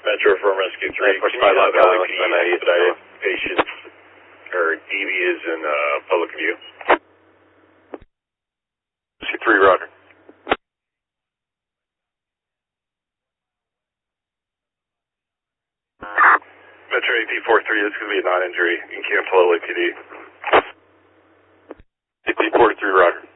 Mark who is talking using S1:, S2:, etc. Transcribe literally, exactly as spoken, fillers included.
S1: Metro from Rescue three.
S2: Push five
S1: uh,
S2: L P
S1: L A P D, patients, or D V is in uh, public view.
S2: Rescue three, roger. Metro A P four three, this is going to be a non-injury in Camp L A P D. A P four three, roger.